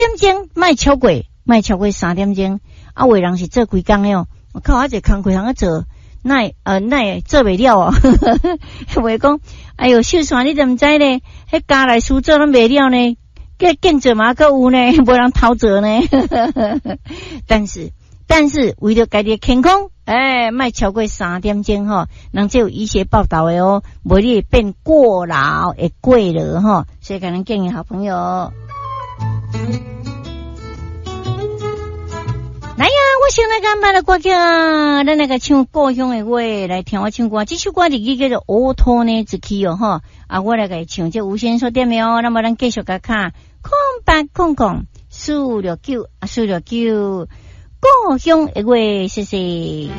点钟卖超过3点钟，啊，有的人是做规工的哦，我靠，啊，这工课通个做，那做袂了哦，话讲，哎哟，秀山你怎么知呢？迄家内事做拢袂了呢？建做嘛个有呢，无人偷做呢。但是为了家己的健康，卖超过3点钟吼，人这有医学报道的哦，无你会变过劳会过了吼，所以可能建议好朋友。来呀，我先来干嘛的歌曲啊？咱那个唱故乡的话来听我唱歌，这首歌的叫做《乌托呢之气》哦哈。啊，我来给唱这无线所点的哦。那么咱继续甲看0800 469故乡的话，谢谢。